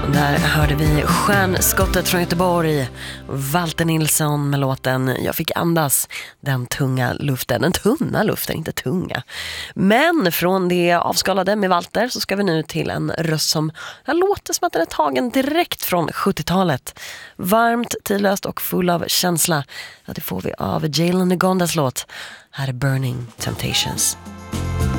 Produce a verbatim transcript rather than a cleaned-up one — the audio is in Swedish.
Där hörde vi stjärnskottet från Göteborg, Walter Nilsson med låten Jag fick andas, den tunga luften, den tunna luften, inte tunga. Men från det avskalade med Walter så ska vi nu till en röst som jag låter som att den är tagen direkt från sjuttiotalet. Varmt, tidlöst och full av känsla. Ja, det får vi av Jalen Ngondas låt. Här är Burning Temptations.